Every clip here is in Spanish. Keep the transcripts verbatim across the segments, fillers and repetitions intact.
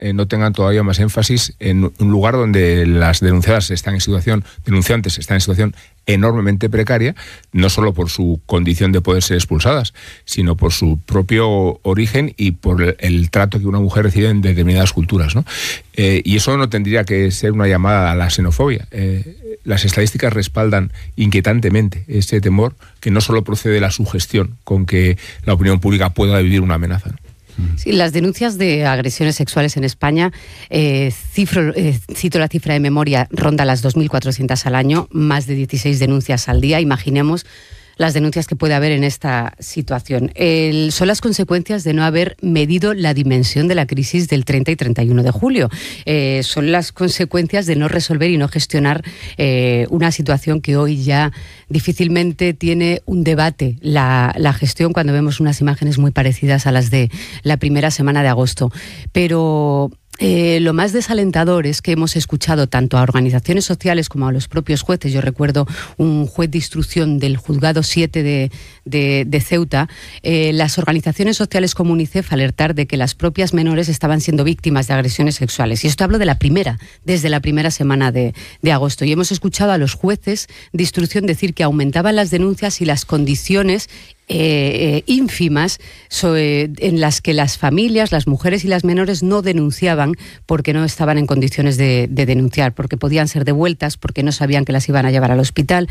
eh, no tengan todavía más énfasis en un lugar donde las denunciadas están en situación, denunciantes están en situación enormemente precaria, no solo por su condición de poder ser expulsadas, sino por su propio origen y por el, el trato que una mujer recibe en determinadas culturas, ¿no? Eh, y eso no tendría que ser una llamada a la xenofobia. Eh, las estadísticas respaldan inquietantemente ese temor que no solo procede de la sugestión con que la opinión pública pueda vivir una amenaza, ¿no? Sí, las denuncias de agresiones sexuales en España, eh, cifro, eh, cito la cifra de memoria, ronda las dos mil cuatrocientas al año, más de dieciséis denuncias al día. Imaginemos las denuncias que puede haber en esta situación. El, son las consecuencias de no haber medido la dimensión de la crisis del treinta y treinta y uno de julio. Eh, son las consecuencias de no resolver y no gestionar eh, una situación que hoy ya difícilmente tiene un debate la, la gestión, cuando vemos unas imágenes muy parecidas a las de la primera semana de agosto. Pero Eh, lo más desalentador es que hemos escuchado tanto a organizaciones sociales como a los propios jueces. Yo recuerdo un juez de instrucción del juzgado siete de, de, de Ceuta, eh, las organizaciones sociales como UNICEF alertar de que las propias menores estaban siendo víctimas de agresiones sexuales. Y esto hablo de la primera, desde la primera semana de, de agosto. Y hemos escuchado a los jueces de instrucción decir que aumentaban las denuncias y las condiciones Eh, eh, ínfimas so, eh, en las que las familias, las mujeres y las menores no denunciaban porque no estaban en condiciones de, de denunciar, porque podían ser devueltas, porque no sabían que las iban a llevar al hospital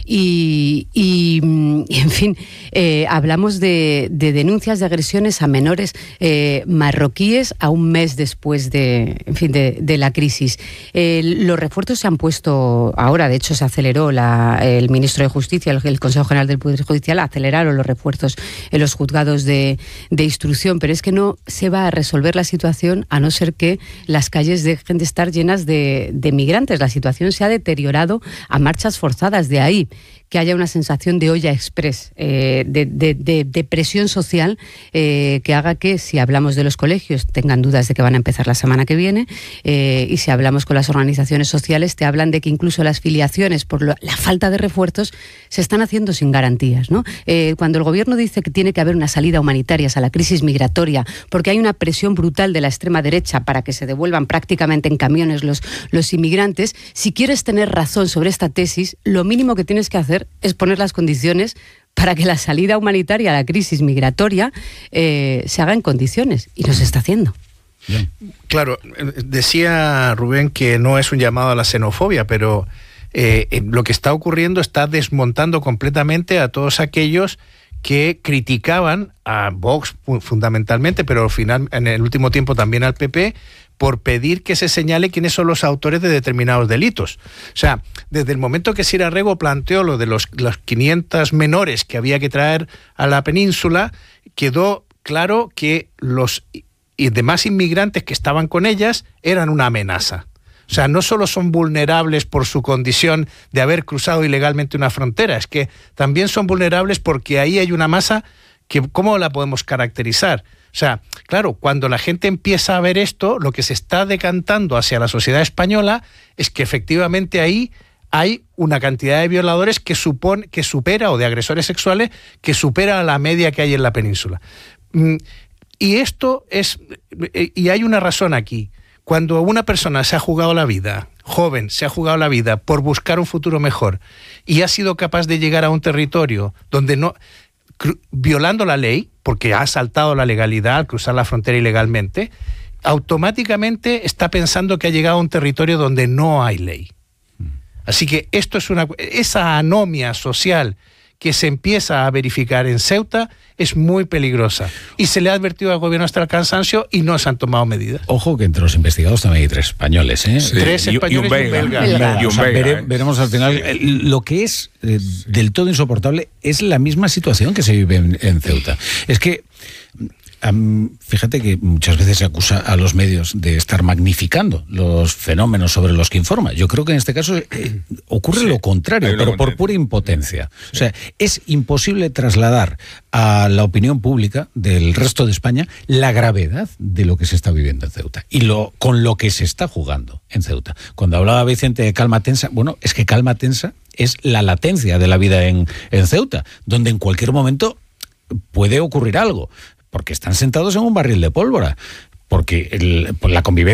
y, y, y en fin, eh, hablamos de, de denuncias de agresiones a menores eh, marroquíes a un mes después de, en fin, de, de la crisis. Eh, los refuerzos se han puesto ahora, de hecho se aceleró la, el ministro de Justicia, el, el Consejo General del Poder Judicial aceleraron los refuerzos en los juzgados de, de instrucción, pero es que no se va a resolver la situación a no ser que las calles dejen de estar llenas de, de migrantes. La situación se ha deteriorado a marchas forzadas, de ahí que haya una sensación de olla express, eh, de, de, de, de presión social eh, que haga que, si hablamos de los colegios, tengan dudas de que van a empezar la semana que viene, eh, y si hablamos con las organizaciones sociales, te hablan de que incluso las filiaciones, por lo, la falta de refuerzos, se están haciendo sin garantías, ¿no? Eh, cuando el gobierno dice que tiene que haber una salida humanitaria a la crisis migratoria, porque hay una presión brutal de la extrema derecha para que se devuelvan prácticamente en camiones los, los inmigrantes, si quieres tener razón sobre esta tesis, lo mínimo que tienes que hacer es poner las condiciones para que la salida humanitaria a la crisis migratoria eh, se haga en condiciones, y no se está haciendo. Bien. Claro, decía Rubén que no es un llamado a la xenofobia, pero eh, lo que está ocurriendo está desmontando completamente a todos aquellos que criticaban a Vox fundamentalmente, pero al final, en el último tiempo también al P P, por pedir que se señale quiénes son los autores de determinados delitos. O sea, desde el momento que Sira Rego planteó lo de los, los quinientos menores que había que traer a la península, quedó claro que los y demás inmigrantes que estaban con ellas eran una amenaza. O sea, no solo son vulnerables por su condición de haber cruzado ilegalmente una frontera, es que también son vulnerables porque ahí hay una masa que, ¿cómo la podemos caracterizar? O sea, claro, cuando la gente empieza a ver esto, lo que se está decantando hacia la sociedad española es que efectivamente ahí hay una cantidad de violadores que, supone, que supera, o de agresores sexuales, que supera a la media que hay en la península. Y esto es, y hay una razón aquí. Cuando una persona se ha jugado la vida, joven, se ha jugado la vida por buscar un futuro mejor y ha sido capaz de llegar a un territorio donde no, violando la ley, porque ha saltado la legalidad al cruzar la frontera ilegalmente, automáticamente está pensando que ha llegado a un territorio donde no hay ley. Así que esto es una, esa anomia social que se empieza a verificar en Ceuta es muy peligrosa. Y se le ha advertido al gobierno hasta el cansancio y no se han tomado medidas. Ojo que entre los investigados también hay tres españoles, ¿eh? Sí. Tres españoles y un belga. Y un belga. belga. Y un o sea, belga vere, ¿eh? Veremos al final. Lo que es eh, del todo insoportable es la misma situación que se vive en, en Ceuta. Es que Um, fíjate que muchas veces se acusa a los medios de estar magnificando los fenómenos sobre los que informa. Yo creo que en este caso eh, ocurre sí, lo contrario, pero contrario. por pura impotencia. Sí. O sea, es imposible trasladar a la opinión pública del resto de España la gravedad de lo que se está viviendo en Ceuta y lo con lo que se está jugando en Ceuta. Cuando hablaba Vicente de calma tensa, bueno, es que calma tensa es la latencia de la vida en, en Ceuta, donde en cualquier momento puede ocurrir algo. Porque están sentados en un barril de pólvora. porque el, la convivencia